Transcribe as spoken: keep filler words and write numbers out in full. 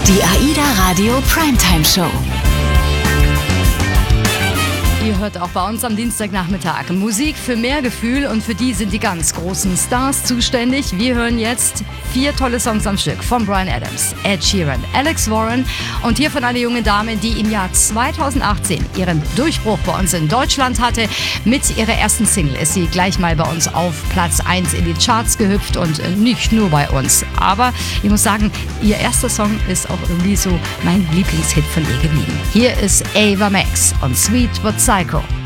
Die AIDA Radio Primetime Show. Ihr hört auch bei uns am Dienstagnachmittag Musik für mehr Gefühl und für die sind die ganz großen Stars zuständig. Wir hören jetzt vier tolle Songs am Stück von Bryan Adams, Ed Sheeran, Alex Warren und hier von einer jungen Dame, die im Jahr zweitausendachtzehn ihren Durchbruch bei uns in Deutschland hatte. Mit ihrer ersten Single ist sie gleich mal bei uns auf Platz eins in die Charts gehüpft und nicht nur bei uns. Aber ich muss sagen, ihr erster Song ist auch irgendwie so mein Lieblingshit von ihr geblieben. Hier ist Ava Max und Sweet But Psycho.